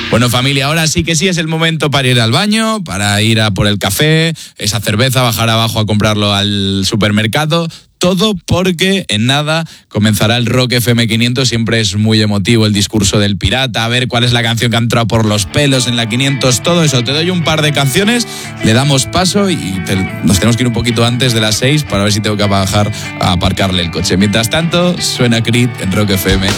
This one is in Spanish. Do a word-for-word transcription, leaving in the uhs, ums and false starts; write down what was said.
Bueno, familia, ahora sí que sí es el momento para ir al baño, para ir a por el café, esa cerveza, bajar abajo a comprarlo al supermercado. Todo porque en nada comenzará el Rock F M quinientos. Siempre es muy emotivo el discurso del pirata, a ver cuál es la canción que ha entrado por los pelos en la quinientos, todo eso. Te doy un par de canciones, le damos paso y te, nos tenemos que ir un poquito antes de las seis para ver si tengo que bajar a aparcarle el coche. Mientras tanto, suena Creed en Rock F M.